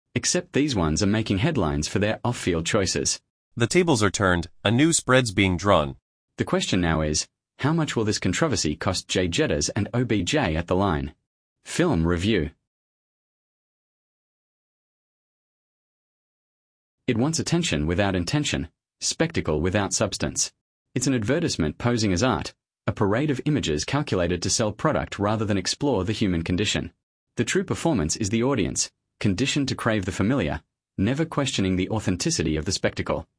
Except these ones are making headlines for their off-field choices. The tables are turned, a new spread's being drawn. The question now is, how much will this controversy cost Jay Jettas and OBJ at the line? Film review. It wants attention without intention, spectacle without substance. It's an advertisement posing as art, a parade of images calculated to sell product rather than explore the human condition. The true performance is the audience, conditioned to crave the familiar, never questioning the authenticity of the spectacle.